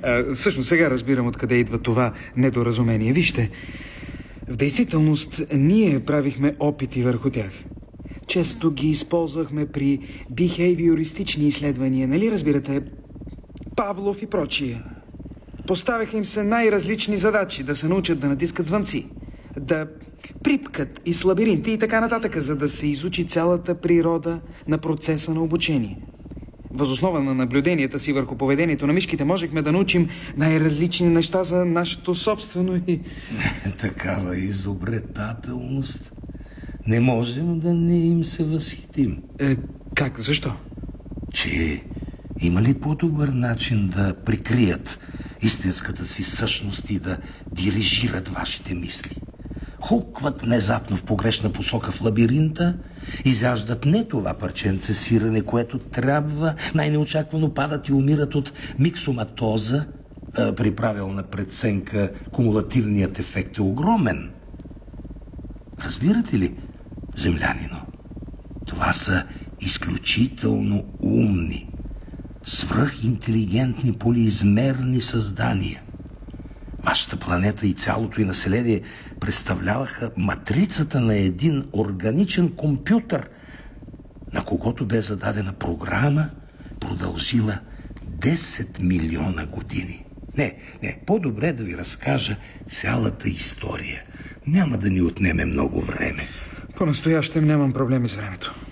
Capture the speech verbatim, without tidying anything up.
А, всъщност сега разбирам откъде идва това недоразумение. Вижте, в действителност ние правихме опити върху тях. Често ги използвахме при бихейвиористични изследвания, нали разбирате? Павлов и прочие. Поставяха им се най-различни задачи, да се научат да натискат звънци, да припкат из лабиринти и така нататък, за да се изучи цялата природа на процеса на обучение. Въз основа на наблюденията си върху поведението на мишките можехме да научим най-различни неща за нашето собствено и... Такава изобретателност. Не можем да не им се възхитим. Е, как? Защо? Че има ли по-добър начин да прикрият истинската си същност и да дирижират вашите мисли? Хукват внезапно в погрешна посока в лабиринта, изяждат не това парченце сирене, което трябва, най-неочаквано падат и умират от миксоматоза. А, при правилна преценка кумулативният ефект е огромен. Разбирате ли, землянино? Това са изключително умни, свръхинтелигентни, полиизмерни създания. Вашата планета и цялото й население представляваха матрицата на един органичен компютър, на когото бе зададена програма, продължила десет милиона години. Не, не, по-добре да ви разкажа цялата история. Няма да ни отнеме много време. По-настоящем нямам проблеми с времето.